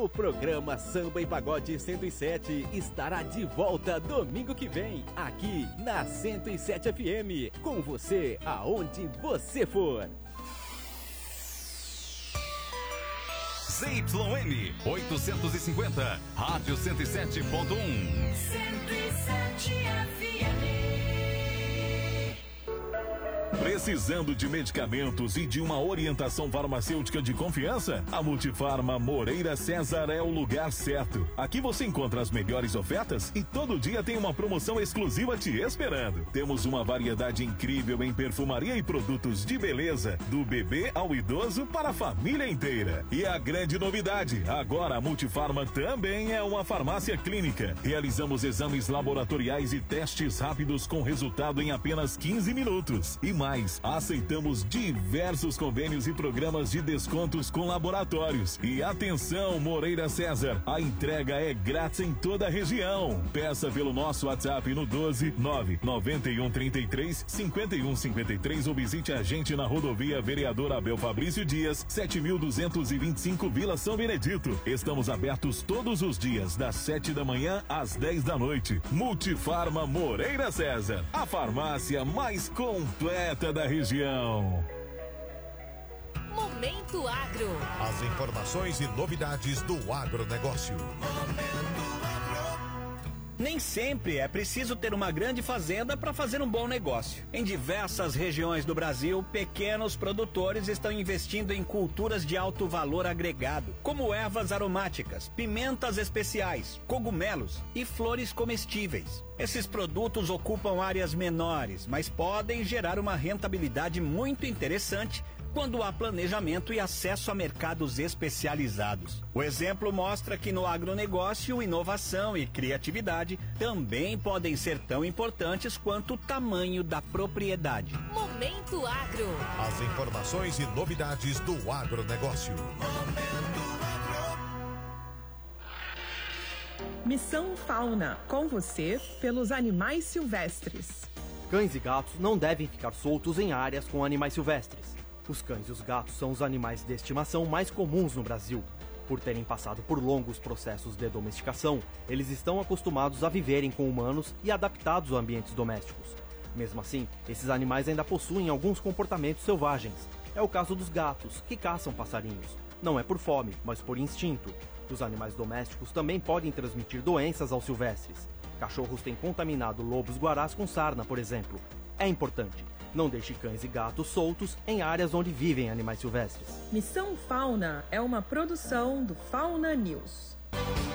O programa Samba e Pagode 107 estará de volta domingo que vem, aqui na 107 FM, com você aonde você for. ZYN 850, Rádio 107.1. 107 FM. Precisando de medicamentos e de uma orientação farmacêutica de confiança? A Multifarma Moreira César é o lugar certo. Aqui você encontra as melhores ofertas e todo dia tem uma promoção exclusiva te esperando. Temos uma variedade incrível em perfumaria e produtos de beleza, do bebê ao idoso para a família inteira. E a grande novidade, agora a Multifarma também é uma farmácia clínica. Realizamos exames laboratoriais e testes rápidos com resultado em apenas 15 minutos. E mais, aceitamos diversos convênios e programas de descontos com laboratórios. E atenção, Moreira César, a entrega é grátis em toda a região. Peça pelo nosso WhatsApp no 12 991 33 51 53 ou visite a gente na rodovia Vereador Abel Fabrício Dias, 7225 Vila São Benedito. Estamos abertos todos os dias, das 7 da manhã às 10 da noite. Multifarma Moreira César, a farmácia mais completa da região. Momento Agro. As informações e novidades do agronegócio. Nem sempre é preciso ter uma grande fazenda para fazer um bom negócio. Em diversas regiões do Brasil, pequenos produtores estão investindo em culturas de alto valor agregado, como ervas aromáticas, pimentas especiais, cogumelos e flores comestíveis. Esses produtos ocupam áreas menores, mas podem gerar uma rentabilidade muito interessante quando há planejamento e acesso a mercados especializados. O exemplo mostra que no agronegócio, inovação e criatividade também podem ser tão importantes quanto o tamanho da propriedade. Momento Agro. As informações e novidades do agronegócio. Missão Fauna, com você pelos animais silvestres. Cães e gatos não devem ficar soltos em áreas com animais silvestres. Os cães e os gatos são os animais de estimação mais comuns no Brasil. Por terem passado por longos processos de domesticação, eles estão acostumados a viverem com humanos e adaptados a ambientes domésticos. Mesmo assim, esses animais ainda possuem alguns comportamentos selvagens. É o caso dos gatos, que caçam passarinhos. Não é por fome, mas por instinto. Os animais domésticos também podem transmitir doenças aos silvestres. Cachorros têm contaminado lobos-guarás com sarna, por exemplo. É importante. Não deixe cães e gatos soltos em áreas onde vivem animais silvestres. Missão Fauna é uma produção do Fauna News.